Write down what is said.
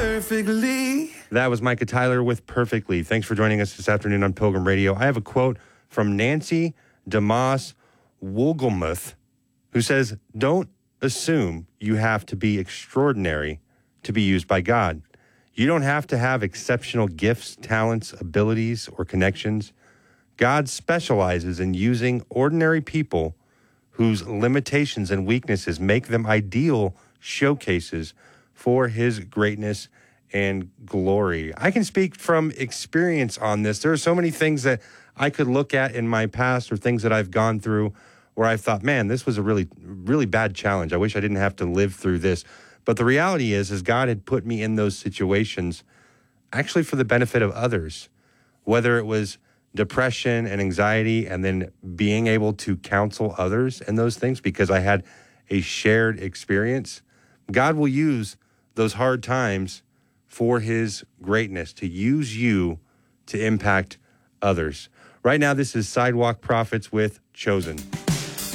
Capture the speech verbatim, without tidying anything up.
perfectly. That was Micah Tyler with Perfectly. Thanks for joining us this afternoon on Pilgrim Radio. I have a quote from Nancy DeMoss Woolgamuth, who says, "Don't assume you have to be extraordinary to be used by God. You don't have to have exceptional gifts, talents, abilities, or connections. God specializes in using ordinary people whose limitations and weaknesses make them ideal showcases for his greatness and glory." I can speak from experience on this. There are so many things that I could look at in my past or things that I've gone through where I've thought, man, this was a really, really bad challenge. I wish I didn't have to live through this. But the reality is, is God had put me in those situations actually for the benefit of others, whether it was depression and anxiety and then being able to counsel others in those things because I had a shared experience. God will use those hard times for his greatness, to use you to impact others. Right now, this is Sidewalk Prophets with Chosen.